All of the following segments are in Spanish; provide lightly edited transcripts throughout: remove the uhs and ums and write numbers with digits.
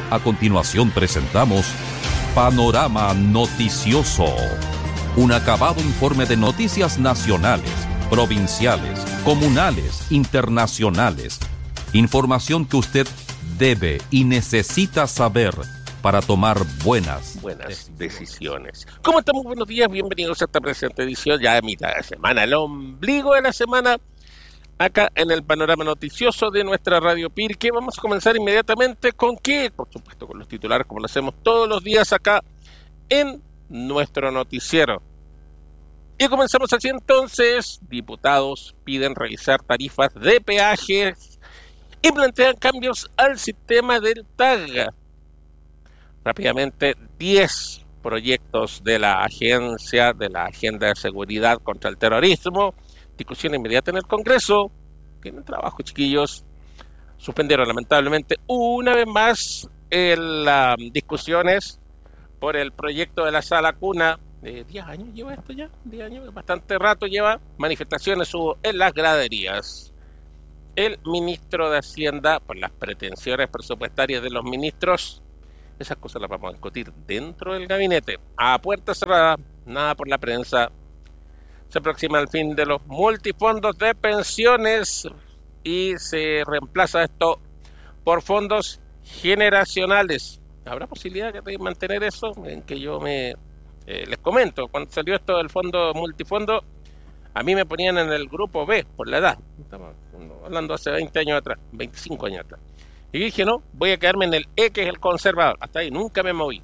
A continuación presentamos Panorama Noticioso, un acabado informe de noticias nacionales, provinciales, comunales, internacionales. Información que usted debe y necesita saber para tomar buenas decisiones. ¿Cómo estamos? Buenos días, bienvenidos a esta presente edición, ya de mitad de semana, el ombligo de la semana, acá en el Panorama Noticioso de nuestra Radio Pirque. Vamos a comenzar inmediatamente con ¿qué? Por supuesto, con los titulares, como lo hacemos todos los días acá en nuestro noticiero. Y comenzamos así entonces. Diputados piden revisar tarifas de peajes y plantean cambios al sistema del TAG. Rápidamente, 10 proyectos de la agencia, de la Agenda de Seguridad contra el Terrorismo. Discusión inmediata en el Congreso. Tienen trabajo, chiquillos. Suspendieron lamentablemente una vez más las discusiones por el proyecto de la sala cuna. 10 años lleva esto ya, 10 años, bastante rato lleva. Manifestaciones hubo en las graderías. El ministro de Hacienda, por las pretensiones presupuestarias de los ministros, esas cosas las vamos a discutir dentro del gabinete, a puerta cerrada, nada por la prensa. Se aproxima el fin de los multifondos de pensiones y se reemplaza esto por fondos generacionales. ¿Habrá posibilidad de mantener eso? En que yo les comento, cuando salió esto del fondo multifondo, a mí me ponían en el grupo B por la edad. Estamos hablando hace 20 años atrás, 25 años atrás. Y dije, no, voy a quedarme en el E, que es el conservador. Hasta ahí nunca me moví.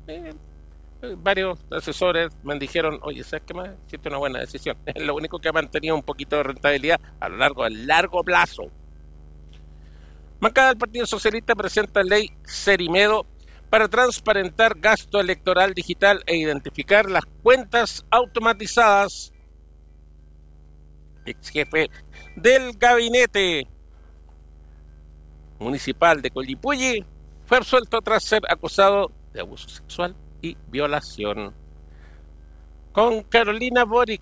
Varios asesores me dijeron, oye, ¿sabes qué más? Hiciste una buena decisión. Es lo único que ha mantenido un poquito de rentabilidad a lo largo del largo plazo. Bancada del Partido Socialista presenta ley Cerimedo para transparentar gasto electoral digital e identificar las cuentas automatizadas. Ex jefe del gabinete municipal de Collipulli fue absuelto tras ser acusado de abuso sexual y violación. Con Carolina Boric,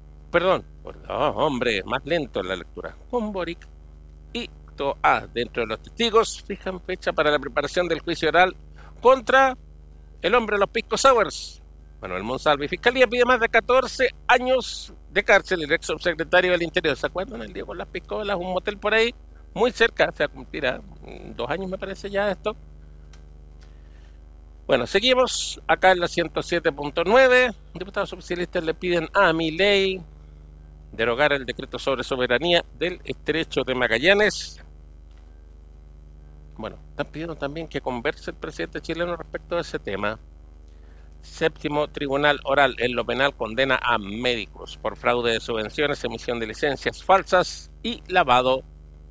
más lento en la lectura. Con Boric y dentro de los testigos, fijan fecha para la preparación del juicio oral contra el hombre de los pisco sours, Manuel Monsalve. Fiscalía pide más de 14 años de cárcel. El ex subsecretario del Interior, ¿se acuerdan? El día con las piscolas, un motel por ahí, muy cerca, o sea, mentira, 2 años me parece ya esto. Bueno, seguimos acá en la 107.9. Diputados oficialistas le piden a Milei derogar el decreto sobre soberanía del Estrecho de Magallanes. Bueno, están pidiendo también que converse el presidente chileno respecto a ese tema. Séptimo Tribunal Oral en lo penal condena a médicos por fraude de subvenciones, emisión de licencias falsas y lavado.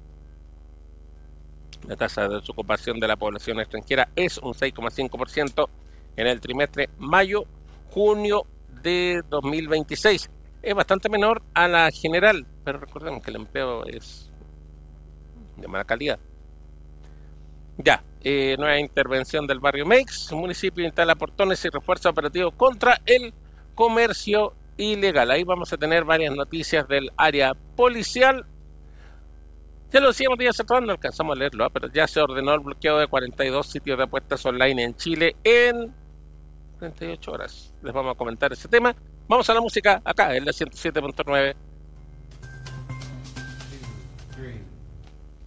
La tasa de desocupación de la población extranjera es un 6,5% en el trimestre mayo-junio de 2026. Es bastante menor a la general, pero recordemos que el empleo es de mala calidad. Ya, nueva intervención del barrio Meix. El municipio instala portones y refuerza operativo contra el comercio ilegal. Ahí vamos a tener varias noticias del área policial. Ya lo decíamos días atrás, no alcanzamos a leerlo, pero ya se ordenó el bloqueo de 42 sitios de apuestas online en Chile en 38 horas. Les vamos a comentar ese tema. Vamos a la música acá en la 107.9.